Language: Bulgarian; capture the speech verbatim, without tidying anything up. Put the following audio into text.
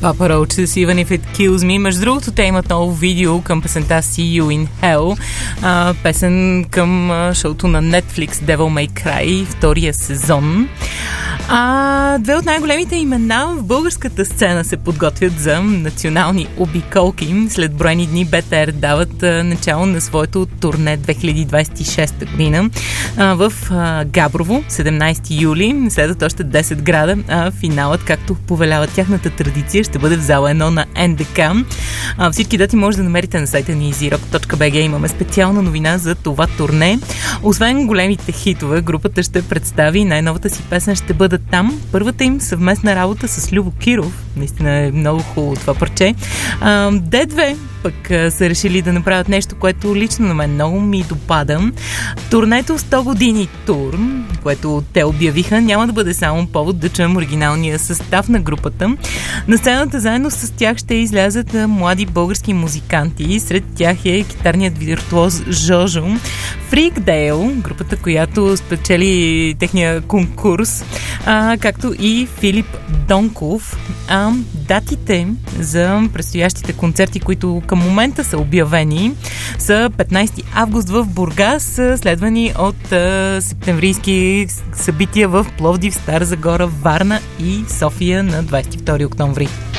Papa Roach с Even If It Kills Me. Между другото, те имат ново видео към песента See You in Hell, а, песен към а, шоуто на Netflix Devil May Cry, втория сезон. А две от най-големите имена в българската сцена се подготвят за национални обиколки. След броени дни БТР дават а, начало на своето турне две хиляди двадесет и шеста година а, в а, Габрово, седемнадесети юли. Следват още десет града, а финалът, както повелява тяхната традиция, ще бъде в зала едно на Н Д К. А, всички дати може да намерите на сайта ни зирок точка би джи. Имаме специална новина за това турне. Освен големите хитове, групата ще представи най-новата си песен «Ще бъда там». Първата им съвместна работа с Любо Киров. Наистина е много хубаво това парче. Д две пък а, са решили да направят нещо, което лично на мен много ми допада. Турнето сто години тур, което те обявиха, няма да бъде само повод да чуем оригиналния състав на групата. На сцената заедно с тях ще излязат млади български музиканти. Сред тях е китарният виртуоз Жожо, Фрикдейл, групата, която спечели техния конкурс, а, както и Филип Донков. А датите за предстоящите концерти, които към момента са обявени, са петнадесети август в Бургас, следвани от а, септемврийски събития в Пловдив, Стара Загора, Варна и София на двадесет и втори октомври.